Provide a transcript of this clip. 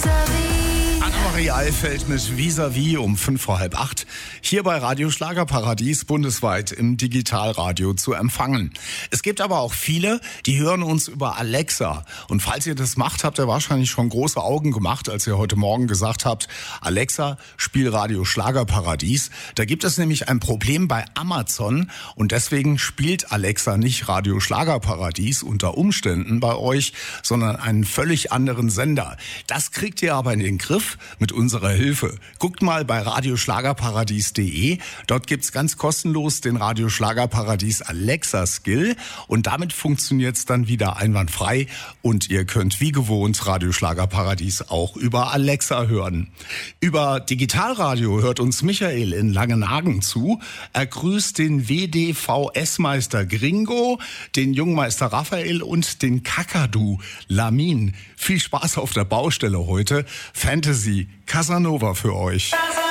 Annemarie Eilfeld mit Vis-a-vis um 7:55 hier bei Radio Schlagerparadies bundesweit im Digitalradio zu empfangen. Es gibt aber auch viele, die hören uns über Alexa. Und falls ihr das macht, habt ihr wahrscheinlich schon große Augen gemacht, als ihr heute Morgen gesagt habt, Alexa, spiel Radio Schlagerparadies. Da gibt es nämlich ein Problem bei Amazon und deswegen spielt Alexa nicht Radio Schlagerparadies unter Umständen bei euch, sondern einen völlig anderen Sender. Das kriegt ihr aber in den Griff mit unserer Hilfe. Guckt mal bei radioschlagerparadies.de. Dort gibt's ganz kostenlos den Radio Schlagerparadies Alexa Skill und damit funktioniert's dann wieder einwandfrei und ihr könnt wie gewohnt Radio Schlagerparadies auch über Alexa hören. Über Digitalradio hört uns Michael in Langenhagen zu. Er grüßt den WDVS-Meister Gringo, den Jungmeister Raphael und den Kakadu Lamin. Viel Spaß auf der Baustelle heute. Fantasy Casanova für euch.